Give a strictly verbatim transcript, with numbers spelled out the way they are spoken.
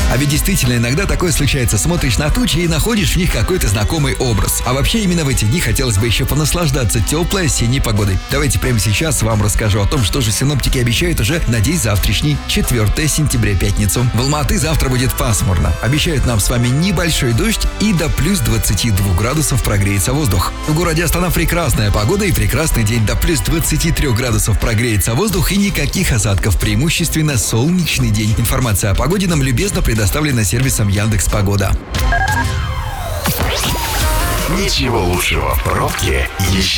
А ведь действительно иногда такое случается. Смотришь на тучи и находишь в них какой-то знакомый образ. А вообще именно в эти дни хотелось бы еще понаслаждаться теплой осенней погодой. Давайте прямо сейчас вам расскажу о том, что же синоптики обещают уже на день завтрашний, четвёртое сентября, пятницу. В Алма-Аты завтра будет пасмурно. Обещают нам с вами небольшой дождь и до плюс двадцати двух градусов прогреется воздух. В городе Астана прекрасная погода и прекрасный день. До плюс двадцати трёх градусов прогреется воздух и никаких осадков. Преимущественно солнечный день. Информация о погоде нам любезно предоставлена сервисом Яндекс.Погода. Ничего лучшего в пробке еще